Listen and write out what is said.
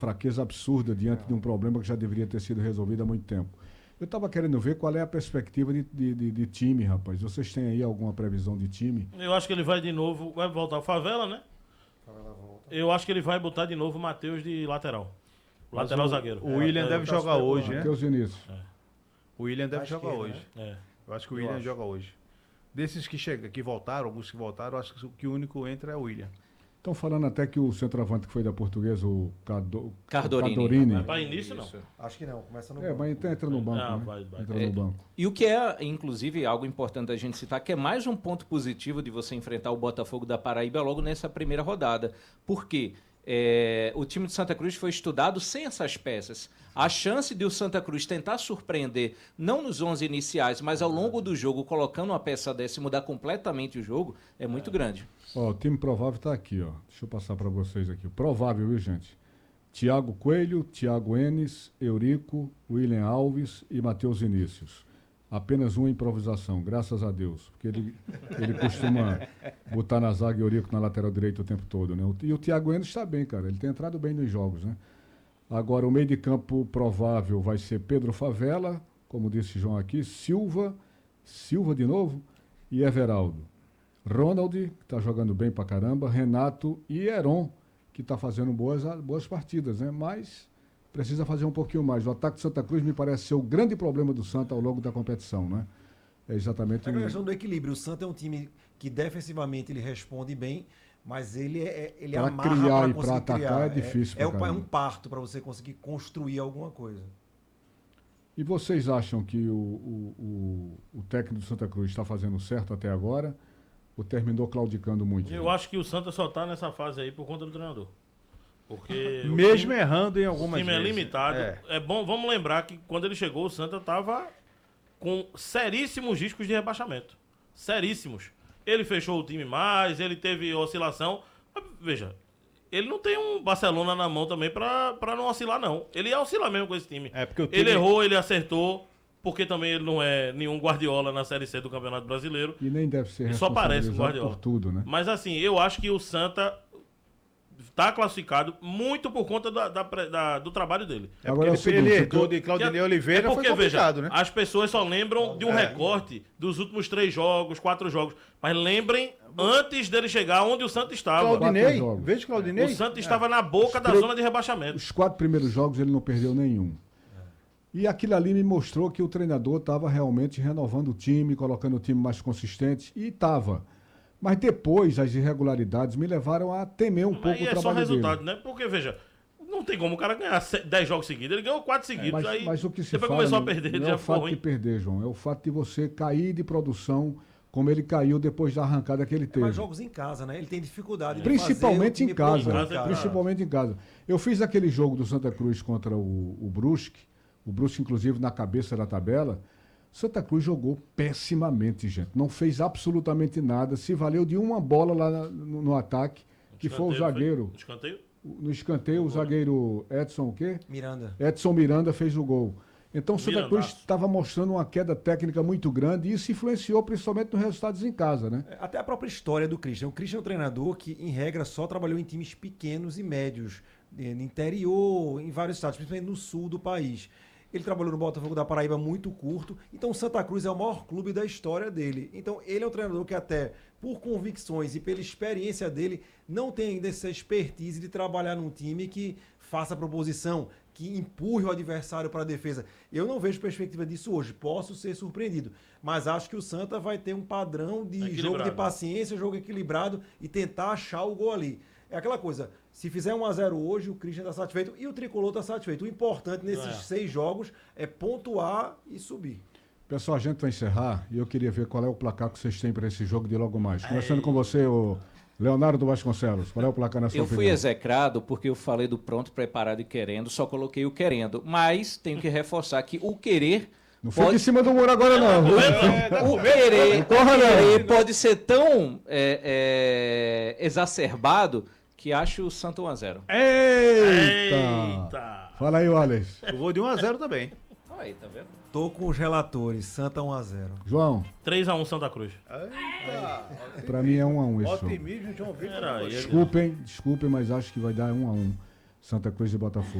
fraqueza absurda diante de um problema que já deveria ter sido resolvido há muito tempo. Eu estava querendo ver qual é a perspectiva de time, rapaz. Vocês têm aí alguma previsão de time? Eu acho que ele vai de novo, vai voltar o Favela, né? Favela volta. Eu acho que ele vai botar de novo o Matheus de lateral. Lateral zagueiro. O William deve jogar hoje, né? Matheus Vinícius. O William deve Acho jogar que, hoje. É. Eu acho que o William joga hoje. Desses que voltaram, alguns que voltaram, eu acho que o único entra é o William. Estão falando até que o centroavante que foi da Portuguesa, o Cardorini. Mas para início, não. Acho que não, começa no É, banco. mas então entra no banco, Não, né? vai. Entra no banco. E o que é, inclusive, algo importante da gente citar, que é mais um ponto positivo de você enfrentar o Botafogo da Paraíba logo nessa primeira rodada. Por quê? O time de Santa Cruz foi estudado sem essas peças. A chance de o Santa Cruz tentar surpreender, não nos 11 iniciais, mas ao longo do jogo, colocando uma peça dessa e mudar completamente o jogo, é muito grande. Ó, o time provável está aqui, ó. Deixa eu passar para vocês aqui. O provável, viu, gente? Thiago Coelho, Thiago Enes, Eurico, William Alves e Matheus Vinícius. Apenas uma improvisação, graças a Deus. Porque ele costuma botar na zaga Eurico na lateral direita o tempo todo, né? E o Thiago Enes está bem, cara. Ele tem entrado bem nos jogos, né? Agora, o meio de campo provável vai ser Pedro Favela, como disse João aqui, Silva de novo, e Everaldo. Ronald, que está jogando bem pra caramba, Renato e Heron, que está fazendo boas partidas, né? Mas precisa fazer um pouquinho mais. O ataque de Santa Cruz me parece ser o grande problema do Santa ao longo da competição, né? É exatamente... É a questão do equilíbrio. O Santa é um time que defensivamente ele responde bem, mas ele Pra amarra criar para e conseguir pra atacar criar. é difícil pra É um caramba. parto para você conseguir construir alguma coisa. E vocês acham que o técnico do Santa Cruz está fazendo certo até agora? Ou terminou claudicando muito? Eu acho que o Santa só tá nessa fase aí por conta do treinador. Porque Mesmo errando em algumas o time vezes. é limitado. É bom, vamos lembrar que quando ele chegou, o Santa tava com seríssimos riscos de rebaixamento. Seríssimos. Ele fechou o time mais, ele teve oscilação. Mas, veja, ele não tem um Barcelona na mão também pra não oscilar, não. Ele ia oscilar mesmo com esse time. Porque o time... Ele errou, ele acertou, porque também ele não é nenhum Guardiola na Série C do Campeonato Brasileiro. E nem deve ser Ele só parece um responsabilizado Guardiola. por tudo, né? Mas assim, eu acho que o Santa tá classificado muito por conta do trabalho dele. Agora é o Ele seguinte, herdou de Claudinei Oliveira, porque, foi complicado, veja, né? as pessoas só lembram de um recorte dos últimos 3 jogos, 4 jogos. Mas lembrem, antes dele chegar, onde o Santa estava. Claudinei, 4 jogos. veja Claudinei. O Santa estava na boca da zona de rebaixamento. Os 4 primeiros jogos ele não perdeu nenhum. E aquilo ali me mostrou que o treinador estava realmente renovando o time, colocando o time mais consistente, e estava. Mas depois as irregularidades me levaram a temer um pouco o Aí é trabalho só resultado, dele. né? Porque, veja, não tem como o cara ganhar 10 jogos seguidos. Ele ganhou 4 seguidos. aí Mas o que se depois fala começou a perder, não é já o foi fato de ruim. perder, João, é o fato de você cair de produção como ele caiu depois da arrancada que ele teve. Mas jogos em casa, né? Ele tem dificuldade de Principalmente fazer em casa. produzir, Principalmente em casa. Eu fiz aquele jogo do Santa Cruz contra o Brusque. O Brusque, inclusive, na cabeça da tabela. Santa Cruz jogou pessimamente, gente. Não fez absolutamente nada. Se valeu de uma bola lá no ataque, que foi o zagueiro. No escanteio? No escanteio, o zagueiro Edson, o quê? Miranda. Edson Miranda fez o gol. Então o Santa Cruz Mirandaço. estava mostrando uma queda técnica muito grande e isso influenciou principalmente nos resultados em casa, né? Até a própria história do Christian. O Christian é um treinador que, em regra, só trabalhou em times pequenos e médios, no interior, em vários estados, principalmente no sul do país. Ele trabalhou no Botafogo da Paraíba muito curto. Então o Santa Cruz é o maior clube da história dele. Então ele é um treinador que até por convicções e pela experiência dele, não tem ainda essa expertise de trabalhar num time que faça proposição, que empurre o adversário para a defesa. Eu não vejo perspectiva disso hoje. Posso ser surpreendido. Mas acho que o Santa vai ter um padrão de jogo de paciência, jogo equilibrado e tentar achar o gol ali. É aquela coisa, se fizer 1-0 hoje, o Christian está satisfeito e o Tricolor está satisfeito. O importante nesses 6 jogos é pontuar e subir. Pessoal, a gente vai encerrar e eu queria ver qual é o placar que vocês têm para esse jogo de logo mais. Começando com você, o Leonardo Vasconcelos. Qual é o placar na sua Eu opinião? fui execrado porque eu falei do pronto, preparado e querendo, só coloquei o querendo. Mas tenho que reforçar que o querer... Não fica em cima do muro agora, não. O querer pode ser tão exacerbado que acho o Santa 1-0. Eita! Fala aí, Wallace. Eu vou de 1-0 também. Aí, tá vendo? Tô com os relatores, Santa 1-0. João, 3-1 Santa Cruz. para mim é 1-1 esse jogo. Otimismo, João Vitor. Era aí. Desculpem, mas acho que vai dar 1-1. Santa Cruz e Botafogo.